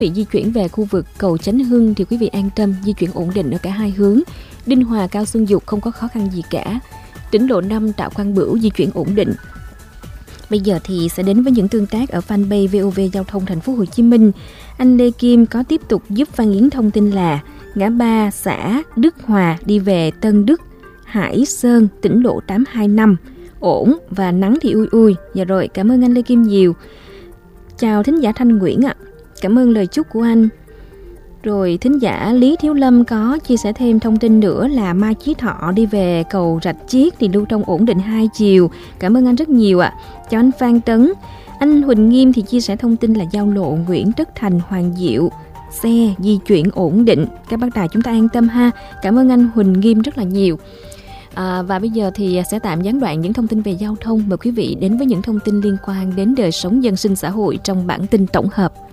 Quý vị di chuyển về khu vực cầu Chánh Hưng thì quý vị an tâm, di chuyển ổn định ở cả hai hướng. Đinh Hòa, Cao Xuân Dục không có khó khăn gì cả. Tỉnh lộ 5 Tạ Quang Bửu di chuyển ổn định. Bây giờ thì sẽ đến với những tương tác ở fanpage VOV Giao thông Thành phố Hồ Chí Minh. Anh Lê Kim có tiếp tục giúp Phan Yến thông tin là ngã ba xã Đức Hòa đi về Tân Đức, Hải Sơn, tỉnh lộ 825 ổn và nắng thì ui ui. Dạ rồi, cảm ơn anh Lê Kim nhiều. Chào thính giả Thanh Nguyễn ạ. Cảm ơn lời chúc của anh. Rồi thính giả Lý Thiếu Lâm có chia sẻ thêm thông tin nữa là Mai Chí Thọ đi về cầu Rạch Chiếc thì lưu thông ổn định 2 chiều. Cảm ơn anh rất nhiều ạ. Chào anh Phan Tấn. Anh Huỳnh Nghiêm thì chia sẻ thông tin là giao lộ Nguyễn Tất Thành Hoàng Diệu, xe di chuyển ổn định. Các bác tài chúng ta an tâm ha. Cảm ơn anh Huỳnh Nghiêm rất là nhiều. Và bây giờ thì sẽ tạm gián đoạn những thông tin về giao thông. Mời quý vị đến với những thông tin liên quan đến đời sống dân sinh xã hội trong bản tin tổng hợp.